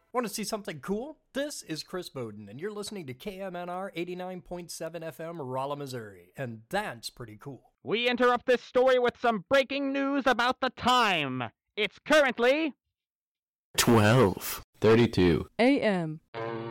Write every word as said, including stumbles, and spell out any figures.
Want to see something cool? This is Chris Bowden, and you're listening to K M N R eighty-nine point seven F M, Rolla, Missouri, and that's pretty cool. We interrupt this story with some breaking news about the time. It's currently twelve thirty-two A M